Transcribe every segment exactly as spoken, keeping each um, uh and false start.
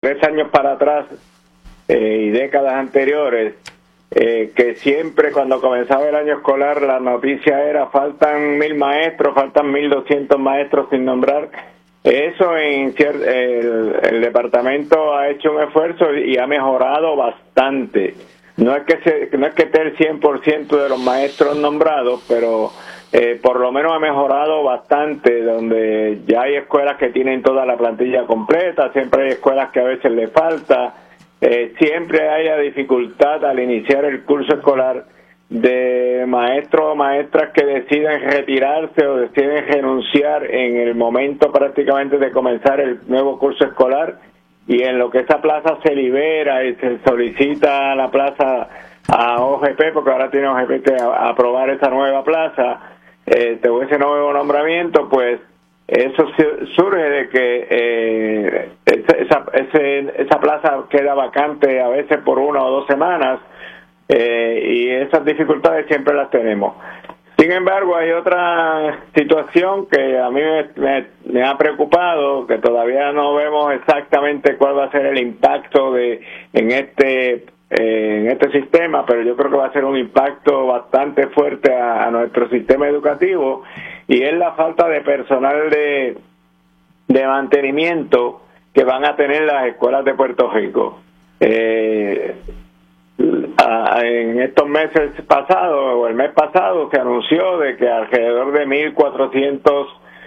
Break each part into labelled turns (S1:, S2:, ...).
S1: tres años para atrás eh, y décadas anteriores, eh, que siempre cuando comenzaba el año escolar la noticia era faltan mil maestros, faltan mil doscientos maestros sin nombrar. Eso en cier- el, el departamento ha hecho un esfuerzo y ha mejorado bastante. No es que se, no es que esté el cien por ciento de los maestros nombrados, pero eh, por lo menos ha mejorado bastante, donde ya hay escuelas que tienen toda la plantilla completa, siempre hay escuelas que a veces le falta, eh, siempre hay dificultad al iniciar el curso escolar de maestros o maestras que deciden retirarse o deciden renunciar en el momento prácticamente de comenzar el nuevo curso escolar, y en lo que esa plaza se libera y se solicita a la plaza a O G P, porque ahora tiene O G P que aprobar esa nueva plaza, eh, o ese nuevo nombramiento, pues eso surge de que eh, esa, ese, esa plaza queda vacante a veces por una o dos semanas, eh, y esas dificultades siempre las tenemos. Sin embargo, hay otra situación que a mí me, me, me ha preocupado, que todavía no vemos exactamente cuál va a ser el impacto de en este eh, en este sistema, pero yo creo que va a ser un impacto bastante fuerte a, a nuestro sistema educativo, y es la falta de personal de, de mantenimiento que van a tener las escuelas de Puerto Rico. Eh, En estos meses pasados, o el mes pasado, se anunció de que alrededor de mil cuatrocientos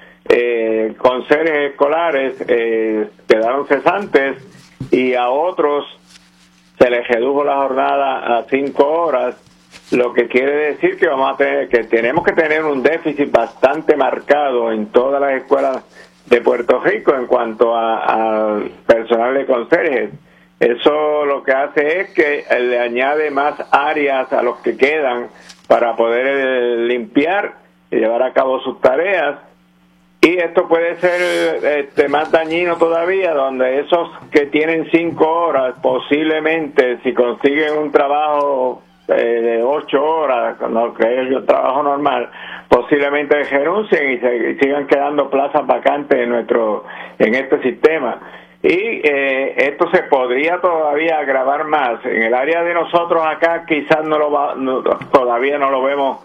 S1: eh, conserjes escolares eh, quedaron cesantes, y a otros se les redujo la jornada a cinco horas, lo que quiere decir que vamos a tener, que tenemos que tener un déficit bastante marcado en todas las escuelas de Puerto Rico en cuanto al personal de conserjes. Eso lo que hace es que le añade más áreas a los que quedan para poder limpiar y llevar a cabo sus tareas, y esto puede ser este, más dañino todavía, donde esos que tienen cinco horas, posiblemente si consiguen un trabajo eh, de ocho horas, no, que es el trabajo normal, posiblemente renuncien y, se, y sigan quedando plazas vacantes en nuestro en este sistema. Y eh, esto se podría todavía agravar más. En el área de nosotros acá quizás no lo va, no, todavía no lo vemos,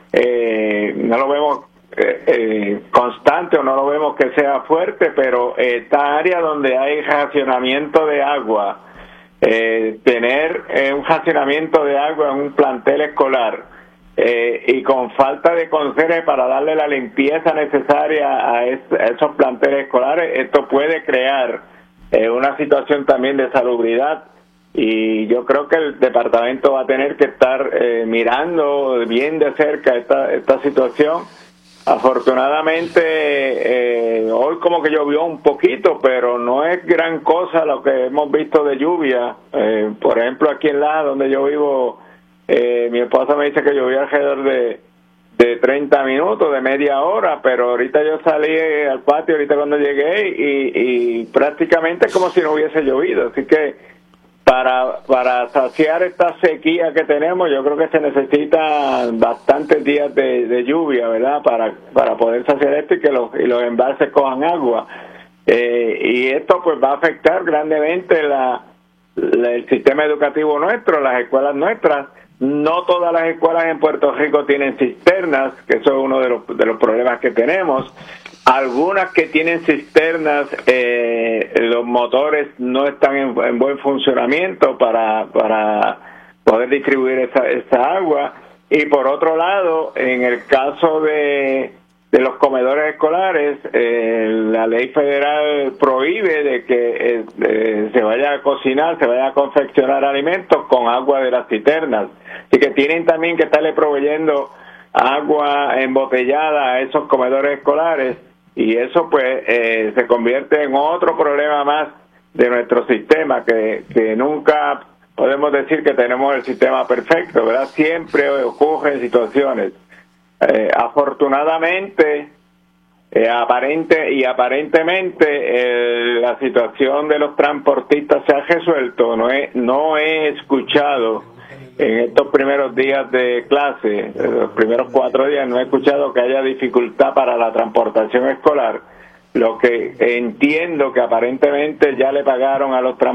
S1: eh, no lo vemos eh, eh, constante, o no lo vemos que sea fuerte, pero esta área donde hay racionamiento de agua, eh, tener eh, un racionamiento de agua en un plantel escolar, eh, y con falta de conserje para darle la limpieza necesaria a, es, a esos planteles escolares, esto puede crear Eh, una situación también de salubridad, y yo creo que el departamento va a tener que estar eh, mirando bien de cerca esta, esta situación. Afortunadamente eh, hoy como que llovió un poquito, pero no es gran cosa lo que hemos visto de lluvia. Eh, por ejemplo, aquí en Laja, donde yo vivo, eh, mi esposa me dice que llovió alrededor de de treinta minutos, de media hora, pero ahorita yo salí al patio, ahorita cuando llegué, y, y prácticamente es como si no hubiese llovido. Así que para para saciar esta sequía que tenemos, yo creo que se necesitan bastantes días de, de lluvia, ¿verdad?, para para poder saciar esto y que los, y los embalses cojan agua. Eh, y esto pues va a afectar grandemente la, la el sistema educativo nuestro, las escuelas nuestras. No todas las escuelas en Puerto Rico tienen cisternas, que eso es uno de los, de los problemas que tenemos. Algunas que tienen cisternas, eh, los motores no están en, en buen funcionamiento para, para poder distribuir esa, esa agua. Y por otro lado, en el caso de, de los comedores escolares, eh, la ley federal prohíbe de que eh, eh, se vaya a cocinar, se vaya a confeccionar alimentos con agua de las cisternas. Así que tienen también que estarle proveyendo agua embotellada a esos comedores escolares, y eso pues eh, se convierte en otro problema más de nuestro sistema, que, que nunca podemos decir que tenemos el sistema perfecto, ¿verdad? Siempre ocurren situaciones. Eh, afortunadamente, eh, aparente y aparentemente eh, la situación de los transportistas se ha resuelto. No he, no he escuchado en estos primeros días de clase, los primeros cuatro días, no he escuchado que haya dificultad para la transportación escolar. Lo que entiendo que aparentemente ya le pagaron a los transportistas